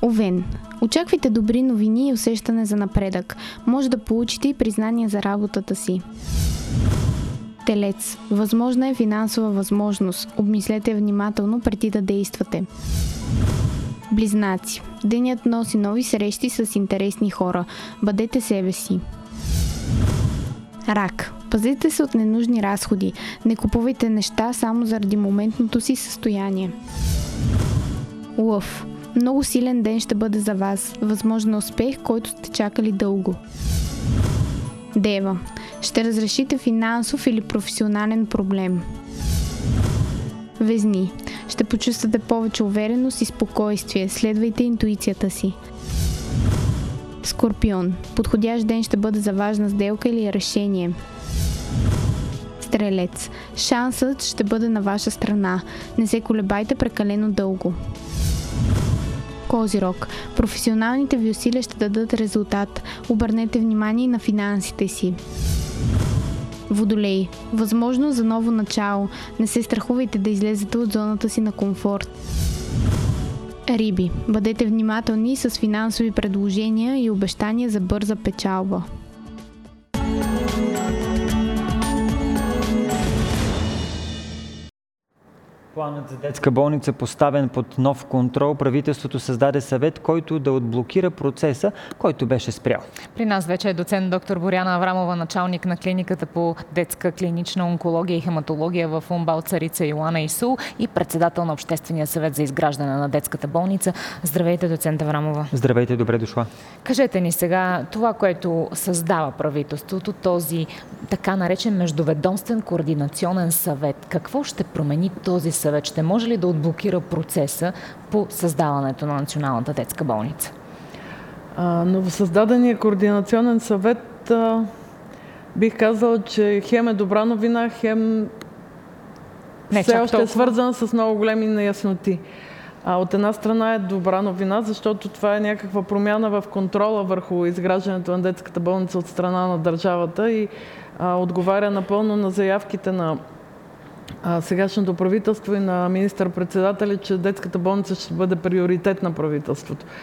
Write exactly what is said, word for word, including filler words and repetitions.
Овен. Очаквайте добри новини и усещане за напредък. Може да получите и признание за работата си. Телец. Възможна е финансова възможност. Обмислете внимателно преди да действате. Близнаци. Денят носи нови срещи с интересни хора. Бъдете себе си. Рак. Пазете се от ненужни разходи. Не купувайте неща само заради моментното си състояние. Лъв. Много силен ден ще бъде за вас. Възможен успех, който сте чакали дълго. Дева. Ще разрешите финансов или професионален проблем. Везни. Ще почувствате повече увереност и спокойствие. Следвайте интуицията си. Скорпион. Подходящ ден ще бъде за важна сделка или решение. Стрелец. Шансът ще бъде на ваша страна. Не се колебайте прекалено дълго. Козирог. Професионалните ви усилия ще дадат резултат. Обърнете внимание на финансите си. Водолей. Възможност за ново начало. Не се страхувайте да излезете от зоната си на комфорт. Риби. Бъдете внимателни с финансови предложения и обещания за бърза печалба. Планът за детска болница, поставен под нов контрол, правителството създаде съвет, който да отблокира процеса, който беше спрял. При нас вече е доцент доктор Боряна Аврамова, началник на клиниката по детска клинична онкология и хематология в УМБАЛ Царица Йоана ИСУЛ и председател на Обществения съвет за изграждане на детската болница. Здравейте, доцент Аврамова. Здравейте, добре дошла. Кажете ни сега, това, което създава правителството, този така наречен междуведомствен координационен съвет, какво ще промени този съвет? Ще може ли да отблокира процеса по създаването на Националната детска болница? Новосъздадения координационен съвет, а, бих казала, че хем е добра новина, хем Не, все още толкова. е свързан с много големи неясноти. А, от една страна е добра новина, защото това е някаква промяна в контрола върху изграждането на детската болница от страна на държавата и а, отговаря напълно на заявките на сегашното правителство и на министър-председателя, че детската болница ще бъде приоритет на правителството.